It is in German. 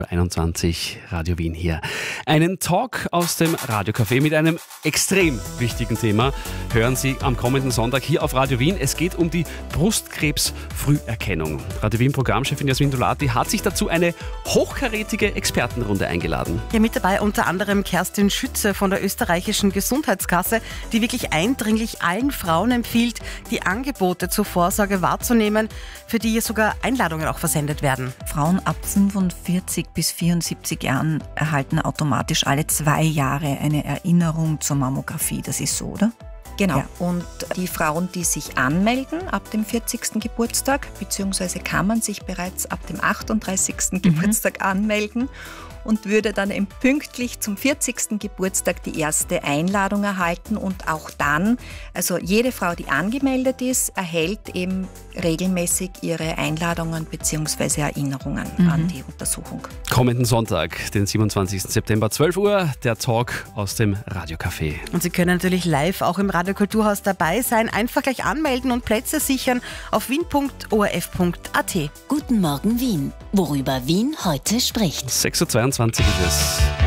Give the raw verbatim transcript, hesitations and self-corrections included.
einundzwanzig Radio Wien hier. Einen Talk aus dem Radiocafé mit einem extrem wichtigen Thema hören Sie am kommenden Sonntag hier auf Radio Wien. Es geht um die Brustkrebsfrüherkennung. Radio Wien Programmchefin Jasmin Dolati hat sich dazu eine hochkarätige Expertenrunde eingeladen. Ja, mit dabei unter anderem Kerstin Schütze von der österreichischen Gesundheitskasse, die wirklich eindringlich allen Frauen empfiehlt, die Angebote zur Vorsorge wahrzunehmen, für die sogar Einladungen auch versendet werden. Frauen ab fünfundvierzig bis vierundsiebzig Jahren erhalten automatisch alle zwei Jahre eine Erinnerung zur Mammographie. Das ist so, oder? Genau. Ja. Und die Frauen, die sich anmelden ab dem vierzigsten Geburtstag, beziehungsweise kann man sich bereits ab dem achtunddreißigsten Mhm. Geburtstag anmelden und würde dann eben pünktlich zum vierzigsten Geburtstag die erste Einladung erhalten. Und auch dann, also jede Frau, die angemeldet ist, erhält eben regelmäßig ihre Einladungen bzw. Erinnerungen mhm. an die Untersuchung. Kommenden Sonntag, den siebenundzwanzigsten September, zwölf Uhr, der Talk aus dem Radiocafé. Und Sie können natürlich live auch im Radiokulturhaus dabei sein. Einfach gleich anmelden und Plätze sichern auf wien punkt o r f punkt a t. Guten Morgen Wien, worüber Wien heute spricht. sechs Uhr zweiundzwanzig ist es.